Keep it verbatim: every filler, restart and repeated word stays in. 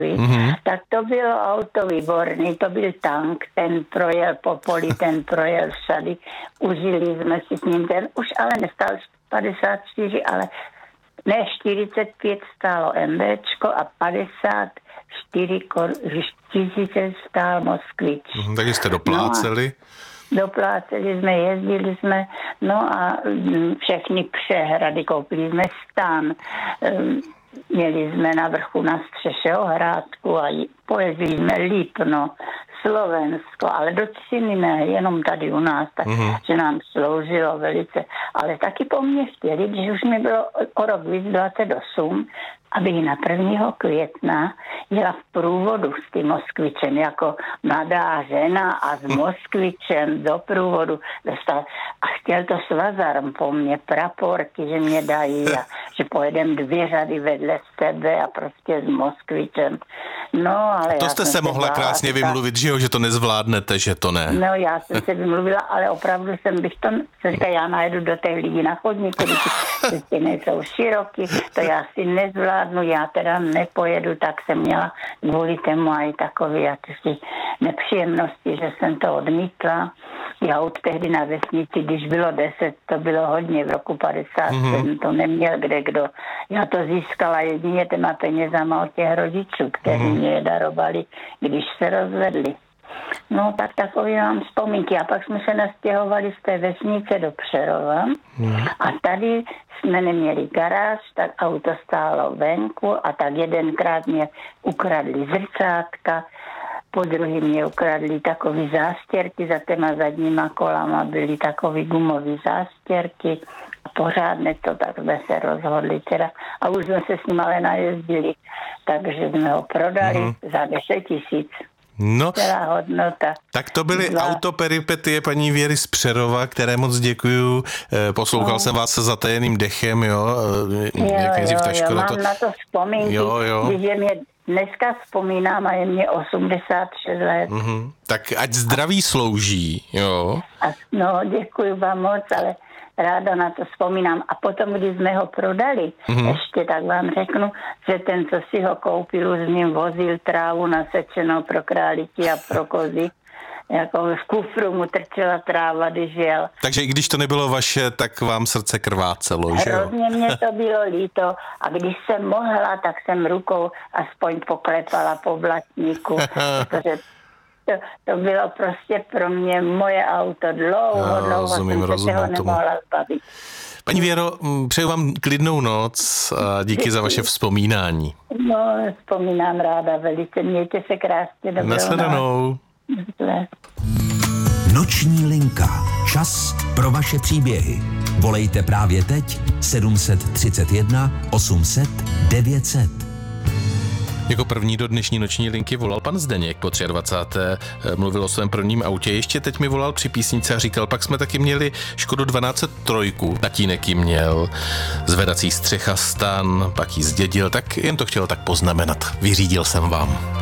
Mm-hmm. Tak to bylo auto výborný, to byl tank, ten projel po poli, ten projel všady. Užili jsme si s ním, ten už ale nestal padesát čtyři, ale ne čtyřicet pět stálo MBčko a padesát čtyři tisíce stál Moskvič. Mm, tak jste dopláceli? No dopláceli jsme, jezdili jsme, no a všechny přehrady, koupili jsme stan. Měli jsme na vrchu na střeše ohrádku a pojezdili jsme Lipno, Slovensko, ale do ciziny ne, jenom tady u nás, takže mm-hmm. nám sloužilo velice. Ale taky po mně chtěli, když už mi bylo o rok víc dvacet osm, abych na prvního května jela v průvodu s tím Moskvičem jako mladá žena a s Moskvičem do průvodu dostal. A chtěl to svazarm po mně, praporky, že mě dají a že pojedem dvě řady vedle sebe a prostě s Moskvičem. No, ale to já jste se mohla krásně vymluvit, že jo, že to nezvládnete, že to ne. No, já jsem se vymluvila, ale opravdu jsem bych to, co říká, já najedu do těch lidí na chodníku, když ty nejsou široký, to já si nezvládnu, já teda nepojedu, tak jsem měla kvůli tomu aj takový jakýsi nepříjemnosti, že jsem to odmítla. Já od tehdy na vesnici, když bylo deset, to bylo hodně, v roku padesát sedm, mm-hmm. to neměl kde kdo. Já to získala jedině těma penězama od těch rodičů, kteří mm-hmm. mě darovali, když se rozvedli. No tak takový mám vzpomínky. A pak jsme se nastěhovali z té vesnice do Přerova mm-hmm. a tady jsme neměli garáž, tak auto stálo venku a tak jedenkrát mě ukradli zrcátka, po druhý mě ukradli takový zástěrky, za těma zadníma kolama byly takový gumový zástěrky a pořádně to, tak jsme se rozhodli teda a už jsme se s ním ale najezdili, takže jsme ho prodali mm-hmm. za deset tisíc. No, celá hodnota. Tak to byly Dva. autoperipetie paní Věry z Přerova, které moc děkuju. Poslouchal no. jsem vás se zatajeným dechem, jo. Jo, jak jo, jo, mám to... na to vzpomínky, jo, jo. když je mě dneska vzpomínám a je mě osmdesát šest let. Mm-hmm. Tak ať zdraví slouží, jo. A, no, děkuji vám moc, ale ráda na to vzpomínám. A potom, když jsme ho prodali, mm-hmm. ještě tak vám řeknu, že ten, co si ho koupil, už s ním vozil trávu nasečenou pro králíky a pro kozy. Jako v kufru mu trčela tráva, když jel. Takže i když to nebylo vaše, tak vám srdce krvácelo, že jo? Hrozně mě to bylo líto a když jsem mohla, tak jsem rukou aspoň poklepala po blatníku, protože to, to bylo prostě pro mě moje auto. Dlouho, no, dlouho rozumím, jsem se toho nemohla zbavit. Paní Věro, přeju vám klidnou noc a díky Děkuji. za vaše vzpomínání. No, vzpomínám ráda velice. Mějte se krásně. Dobrou Nasledanou. Noční linka. Čas pro vaše příběhy. Volejte právě teď sedm set třicet jedna osm set devět set. Jako první do dnešní noční linky volal pan Zdeněk po dvacáté třetí Mluvil o svém prvním autě. Ještě teď mi volal při písničce a říkal, pak jsme taky měli Škodu dvanáct set tři. Tatínek ji měl, zvedací střecha stan, pak ji zdědil, tak jen to chtěl tak poznamenat. Vyřídil jsem vám.